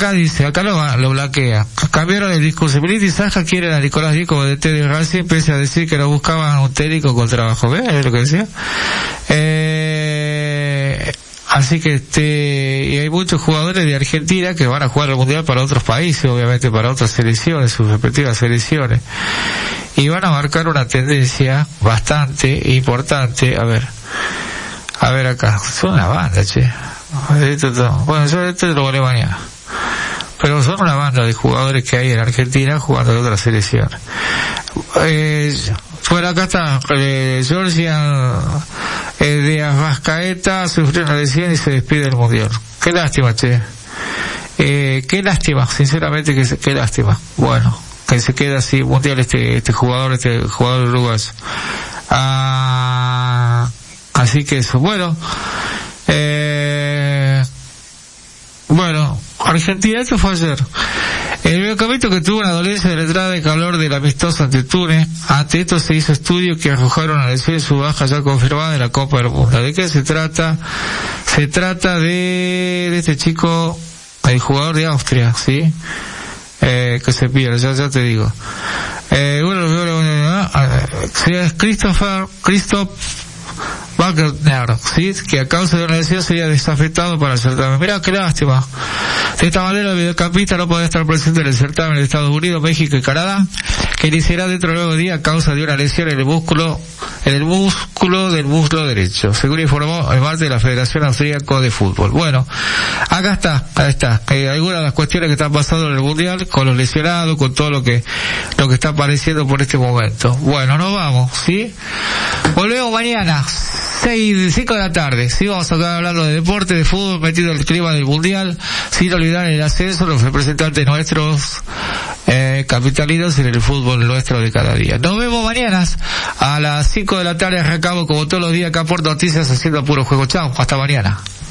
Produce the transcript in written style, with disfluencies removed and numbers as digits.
Acá dice, acá lo blanquea. Cambiaron el discurso. Milito y Saja quieren a Nicolás Díaz como DT de Racing, pese a decir que no buscaban un técnico con trabajo. ¿Ves lo que decía? Así que y hay muchos jugadores de Argentina que van a jugar el Mundial para otros países, obviamente para otras selecciones, sus respectivas selecciones. Y van a marcar una tendencia bastante importante. A ver acá. Son una banda, che. Bueno, yo esto lo veré mañana. Pero son una banda de jugadores que hay en Argentina jugando de otras selecciones. Bueno, acá está, Georgia de Arrascaeta sufrió una lesión y se despide del Mundial. Qué lástima, che. Qué lástima, sinceramente, qué lástima. Bueno, que se queda así Mundial este jugador uruguayo. Así que eso, bueno, Argentina, esto fue ayer. El medicamento que tuvo una dolencia de la entrada de calor del amistoso ante Túnez. Ante esto se hizo estudios que arrojaron una lesión en su baja ya confirmada en la Copa del Mundo. ¿De qué se trata? Se trata de este chico, el jugador de Austria, ¿sí? Que se pierde, ya te digo. Es Christoph Wagner, ¿sí? Que a causa de una lesión sería desafectado para el certamen. Mirá, qué lástima. De esta manera el mediocampista no podrá estar presente en el certamen de Estados Unidos, México y Canadá, que iniciará dentro de 9 días a causa de una lesión en el músculo del muslo derecho, según informó el martes de la Federación Austríaca de Fútbol. Bueno, acá está. Algunas de las cuestiones que están pasando en el Mundial, con los lesionados, con todo lo que está apareciendo por este momento. Bueno, nos vamos, ¿sí? Volvemos mañana, 5 de la tarde, sí, vamos a estar hablando de deporte, de fútbol, metido en el clima del Mundial, sin olvidar el ascenso, los representantes nuestros, capitalinos en el fútbol nuestro de cada día. Nos vemos mañana a las 5 de la tarde, arrancamos como todos los días acá por Noticias haciendo puro juego. Chao, hasta mañana.